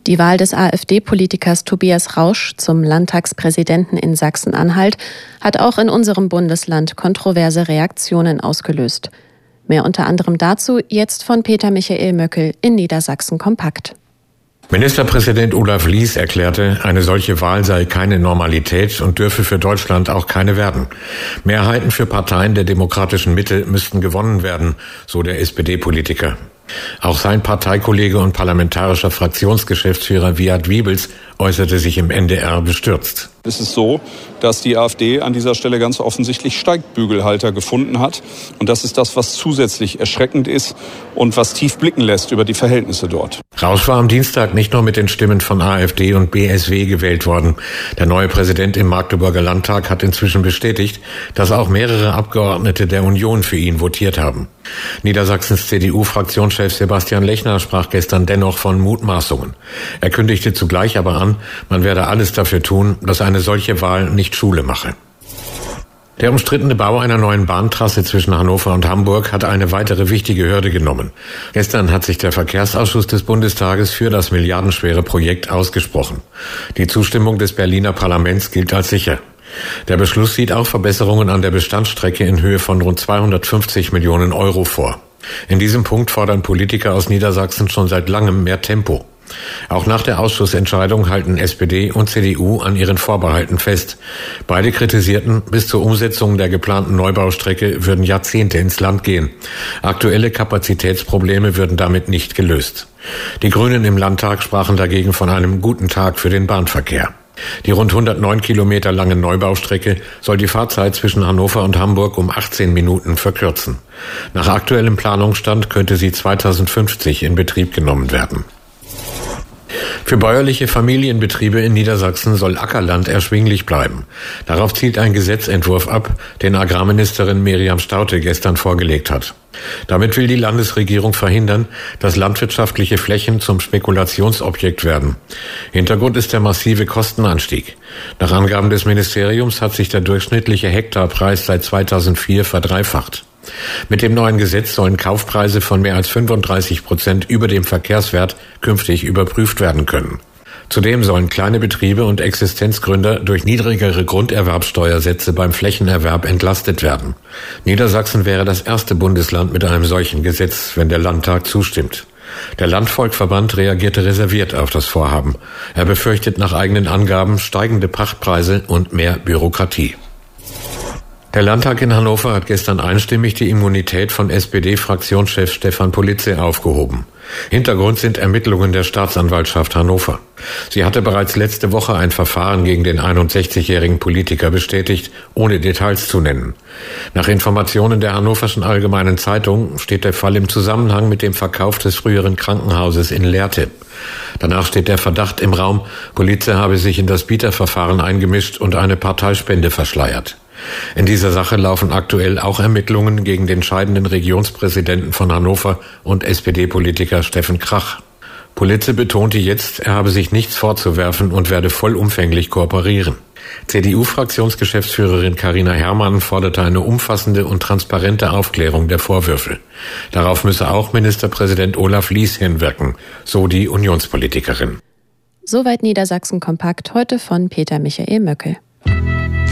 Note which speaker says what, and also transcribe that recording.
Speaker 1: Die Wahl des AfD-Politikers Tobias Rausch zum Landtagspräsidenten in Sachsen-Anhalt hat auch in unserem Bundesland kontroverse Reaktionen ausgelöst. Mehr unter anderem dazu jetzt von Peter Michael Möckel in Niedersachsen kompakt.
Speaker 2: Ministerpräsident Olaf Lies erklärte, eine solche Wahl sei keine Normalität und dürfe für Deutschland auch keine werden. Mehrheiten für Parteien der demokratischen Mitte müssten gewonnen werden, so der SPD-Politiker. Auch sein Parteikollege und parlamentarischer Fraktionsgeschäftsführer Wiat Wiebels äußerte sich im NDR bestürzt.
Speaker 3: Es ist so, dass die AfD an dieser Stelle ganz offensichtlich Steigbügelhalter gefunden hat. Und das ist das, was zusätzlich erschreckend ist und was tief blicken lässt über die Verhältnisse dort.
Speaker 2: Rausch war am Dienstag nicht nur mit den Stimmen von AfD und BSW gewählt worden. Der neue Präsident im Magdeburger Landtag hat inzwischen bestätigt, dass auch mehrere Abgeordnete der Union für ihn votiert haben. Niedersachsens CDU-Fraktionschef Sebastian Lechner sprach gestern dennoch von Mutmaßungen. Er kündigte zugleich aber an, man werde alles dafür tun, dass eine solche Wahl nicht Schule mache. Der umstrittene Bau einer neuen Bahntrasse zwischen Hannover und Hamburg hat eine weitere wichtige Hürde genommen. Gestern hat sich der Verkehrsausschuss des Bundestages für das milliardenschwere Projekt ausgesprochen. Die Zustimmung des Berliner Parlaments gilt als sicher. Der Beschluss sieht auch Verbesserungen an der Bestandsstrecke in Höhe von rund 250 Millionen Euro vor. In diesem Punkt fordern Politiker aus Niedersachsen schon seit langem mehr Tempo. Auch nach der Ausschussentscheidung halten SPD und CDU an ihren Vorbehalten fest. Beide kritisierten, bis zur Umsetzung der geplanten Neubaustrecke würden Jahrzehnte ins Land gehen. Aktuelle Kapazitätsprobleme würden damit nicht gelöst. Die Grünen im Landtag sprachen dagegen von einem guten Tag für den Bahnverkehr. Die rund 109 Kilometer lange Neubaustrecke soll die Fahrzeit zwischen Hannover und Hamburg um 18 Minuten verkürzen. Nach aktuellem Planungsstand könnte sie 2050 in Betrieb genommen werden. Für bäuerliche Familienbetriebe in Niedersachsen soll Ackerland erschwinglich bleiben. Darauf zielt ein Gesetzentwurf ab, den Agrarministerin Miriam Staudte gestern vorgelegt hat. Damit will die Landesregierung verhindern, dass landwirtschaftliche Flächen zum Spekulationsobjekt werden. Hintergrund ist der massive Kostenanstieg. Nach Angaben des Ministeriums hat sich der durchschnittliche Hektarpreis seit 2004 verdreifacht. Mit dem neuen Gesetz sollen Kaufpreise von mehr als 35% über dem Verkehrswert künftig überprüft werden können. Zudem sollen kleine Betriebe und Existenzgründer durch niedrigere Grunderwerbsteuersätze beim Flächenerwerb entlastet werden. Niedersachsen wäre das erste Bundesland mit einem solchen Gesetz, wenn der Landtag zustimmt. Der Landvolkverband reagierte reserviert auf das Vorhaben. Er befürchtet nach eigenen Angaben steigende Pachtpreise und mehr Bürokratie. Der Landtag in Hannover hat gestern einstimmig die Immunität von SPD-Fraktionschef Stefan Politze aufgehoben. Hintergrund sind Ermittlungen der Staatsanwaltschaft Hannover. Sie hatte bereits letzte Woche ein Verfahren gegen den 61-jährigen Politiker bestätigt, ohne Details zu nennen. Nach Informationen der Hannoverschen Allgemeinen Zeitung steht der Fall im Zusammenhang mit dem Verkauf des früheren Krankenhauses in Lehrte. Danach steht der Verdacht im Raum, Politze habe sich in das Bieterverfahren eingemischt und eine Parteispende verschleiert. In dieser Sache laufen aktuell auch Ermittlungen gegen den scheidenden Regionspräsidenten von Hannover und SPD-Politiker Steffen Krach. Politze betonte jetzt, er habe sich nichts vorzuwerfen und werde vollumfänglich kooperieren. CDU-Fraktionsgeschäftsführerin Carina Herrmann forderte eine umfassende und transparente Aufklärung der Vorwürfe. Darauf müsse auch Ministerpräsident Olaf Lies hinwirken, so die Unionspolitikerin.
Speaker 1: Soweit Niedersachsen kompakt, heute von Peter Michael Möckel.